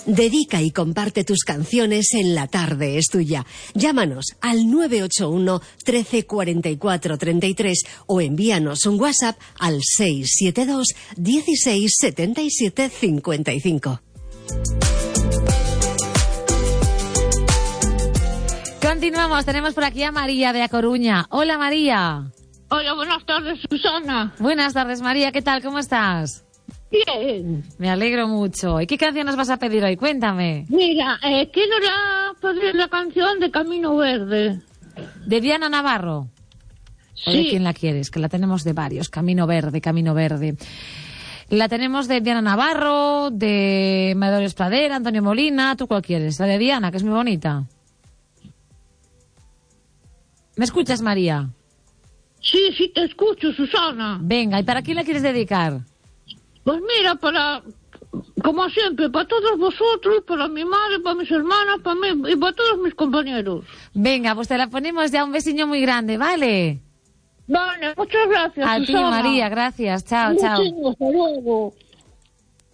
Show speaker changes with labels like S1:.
S1: Dedica y comparte tus canciones en La Tarde es Tuya. Llámanos al 981 13 44 33 o envíanos un WhatsApp al 672 16 77 55.
S2: Continuamos, tenemos por aquí a María de A Coruña. Hola, María.
S3: Hola, buenas tardes, Susana.
S2: Buenas tardes, María, ¿qué tal? ¿Cómo estás?
S3: Bien.
S2: Me alegro mucho. ¿Y qué canción nos vas a pedir hoy? Cuéntame.
S3: Mira, quiero pedir la canción de Camino Verde.
S2: ¿De Diana Navarro? ¿O
S3: Sí.
S2: de quién la quieres? Que la tenemos de varios. Camino Verde, Camino Verde. La tenemos de Diana Navarro, de Medores Pradera, Antonio Molina. ¿Tú cuál quieres? La de Diana, que es muy bonita. ¿Me escuchas, María?
S3: Sí, sí te escucho, Susana.
S2: Venga, ¿y para quién la quieres dedicar?
S3: Pues mira, como siempre, para todos vosotros, para mi madre, para mis hermanas, para mí y para todos mis compañeros.
S2: Venga, pues te la ponemos ya, un besiño muy grande, ¿vale?
S3: Vale, muchas gracias,
S2: A ti,
S3: Susana.
S2: María, gracias. Chao, chao.
S3: Hasta luego.